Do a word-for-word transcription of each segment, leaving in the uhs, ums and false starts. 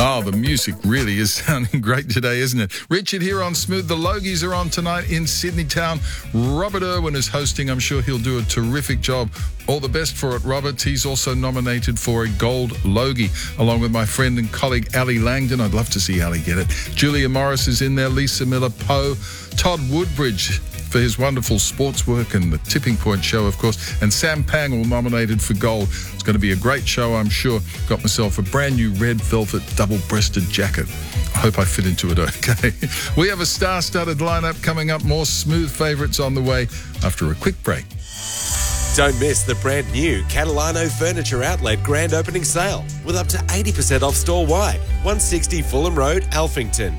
Oh, the music really is sounding great today, isn't it? Richard here on Smooth. The Logies are on tonight in Sydney Town. Robert Irwin is hosting. I'm sure he'll do a terrific job. All the best for it, Robert. He's also nominated for a Gold Logie, along with my friend and colleague Ali Langdon. I'd love to see Ali get it. Julia Morris is in there, Lisa Miller, Poe, Todd Woodbridge for his wonderful sports work and the Tipping Point show, of course, and Sam Pang all nominated for gold. It's going to be a great show, I'm sure. Got myself a brand new red velvet double-breasted jacket. I hope I fit into it okay. We have a star-studded lineup coming up. More Smooth favourites on the way after a quick break. Don't miss the brand new Catalano Furniture Outlet grand opening sale with up to eighty percent off store-wide. one sixty Fulham Road, Alphington.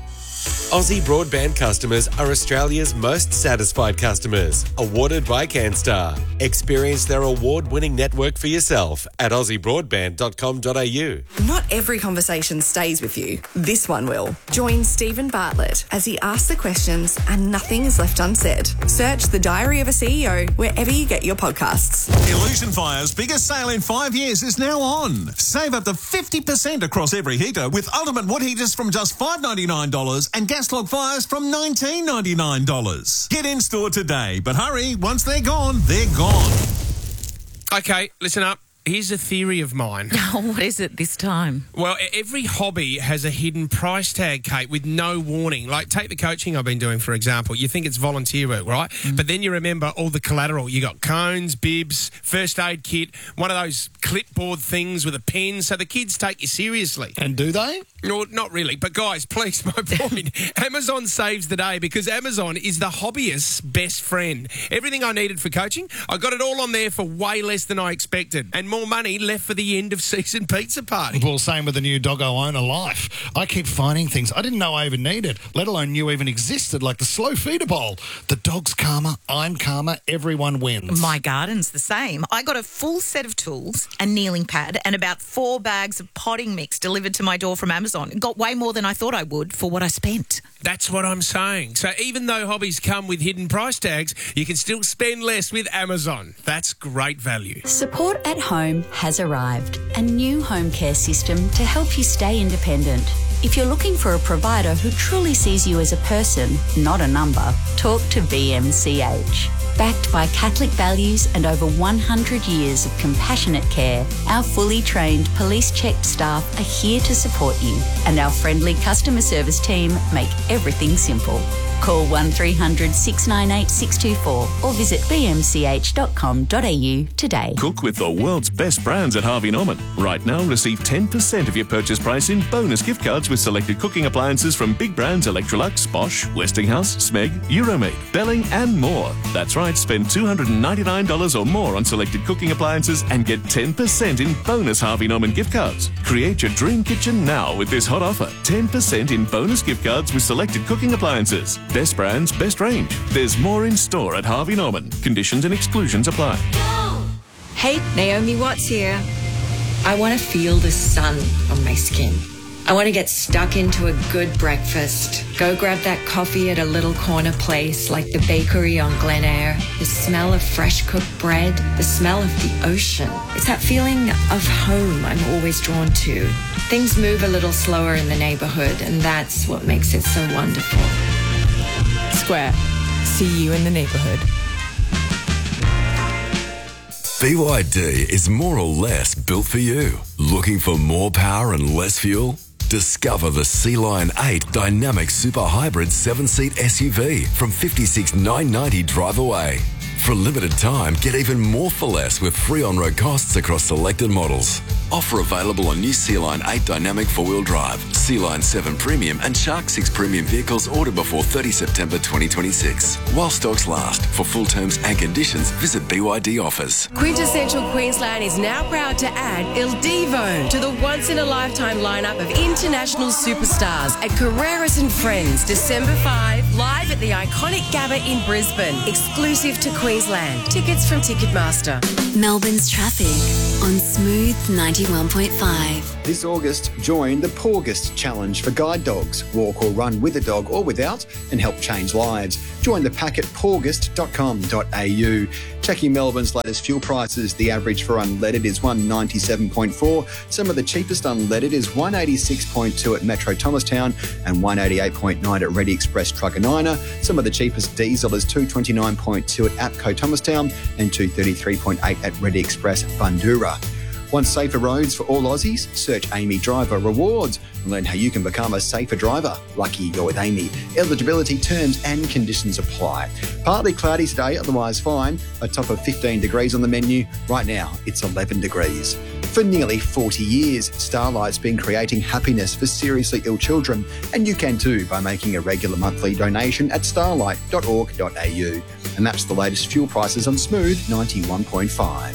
Aussie Broadband customers are Australia's most satisfied customers, awarded by CanStar. Experience their award-winning network for yourself at aussie broadband dot com dot a u. Not every conversation stays with you. This one will. Join Stephen Bartlett as he asks the questions and nothing is left unsaid. Search The Diary of a C E O wherever you get your podcasts. Illusion Fire's biggest sale in five years is now on. Save up to fifty percent across every heater with Ultimate Wood Heaters from just five dollars ninety-nine and gas log fires from nineteen ninety-nine. Get in store today, but hurry, once they're gone, they're gone. Okay, listen up. Here's a theory of mine. Oh, what is it this time? Well, every hobby has a hidden price tag, Kate, with no warning. Like, take the coaching I've been doing, for example. You think it's volunteer work, right? Mm. But then you remember all the collateral. You got cones, bibs, first aid kit, one of those clipboard things with a pen, so the kids take you seriously. And do they? No, not really. But, guys, please, my point. Amazon saves the day because Amazon is the hobbyist's best friend. Everything I needed for coaching, I got it all on there for way less than I expected. And more money left for the end of season pizza party. Well, same with the new Doggo Owner Life. I keep finding things I didn't know I even needed, let alone knew even existed, like the slow feeder bowl. The dog's calmer, I'm calmer, everyone wins. My garden's the same. I got a full set of tools, a kneeling pad, and about four bags of potting mix delivered to my door from Amazon. It got way more than I thought I would for what I spent. That's what I'm saying. So even though hobbies come with hidden price tags, you can still spend less with Amazon. That's great value. Support at Home has arrived, a new home care system to help you stay independent. If you're looking for a provider who truly sees you as a person, not a number, talk to B M C H. Backed by Catholic values and over one hundred years of compassionate care, our fully trained police-checked staff are here to support you, and our friendly customer service team make everything simple. Call one three hundred six nine eight six two four or visit b m c h dot com dot a u today. Cook with the world's best brands at Harvey Norman. Right now, receive ten percent of your purchase price in bonus gift cards with selected cooking appliances from big brands Electrolux, Bosch, Westinghouse, Smeg, Euromade, Belling and more. That's right, spend two hundred ninety-nine dollars or more on selected cooking appliances and get ten percent in bonus Harvey Norman gift cards. Create your dream kitchen now with this hot offer. ten percent in bonus gift cards with selected cooking appliances. Best brands, best range. There's more in store at Harvey Norman. Conditions and exclusions apply. Hey, Naomi Watts here. I want to feel the sun on my skin. I want to get stuck into a good breakfast. Go grab that coffee at a little corner place like the bakery on Glen Eyre. The smell of fresh cooked bread. The smell of the ocean. It's that feeling of home I'm always drawn to. Things move a little slower in the neighborhood, and that's what makes it so wonderful. Square. See you in the neighborhood. B Y D is more or less built for you. Looking for more power and less fuel? Discover the Sea Lion eight Dynamic Super Hybrid seven-seat S U V from fifty-six thousand nine hundred ninety dollars drive away. For a limited time, get even more for less with free on-road costs across selected models. Offer available on new Sea Lion eight Dynamic four-wheel drive, Sea Lion seven Premium and Shark six Premium vehicles ordered before thirtieth September twenty twenty-six. While stocks last. For full terms and conditions, visit B Y D offers. Quintessential Queensland is now proud to add Il Divo to the once-in-a-lifetime lineup of international superstars at Carreras and Friends, December fifth, live at the iconic Gabba in Brisbane, exclusive to Queensland. Tickets from Ticketmaster. Melbourne's traffic on Smooth ninety-one point five. This August, join the Porgist Challenge for guide dogs. Walk or run with a dog or without and help change lives. Join the pack at porgist dot com dot a u. Checking Melbourne's latest fuel prices, the average for unleaded is one ninety-seven point four. Some of the cheapest unleaded is one eighty-six point two at Metro Thomastown and one eighty-eight point nine at Ready Express Truganina. Some of the cheapest diesel is two twenty-nine point two at APCO Thomastown and two thirty-three point eight at Ready Express Bundoora. Want safer roads for all Aussies? Search Amy Driver Rewards and learn how you can become a safer driver. Lucky you're with Amy. Eligibility, terms and conditions apply. Partly cloudy today, otherwise fine. A top of fifteen degrees on the menu. Right now, it's eleven degrees. For nearly forty years, Starlight's been creating happiness for seriously ill children, and you can too by making a regular monthly donation at starlight dot org dot a u. And that's the latest fuel prices on Smooth ninety-one point five.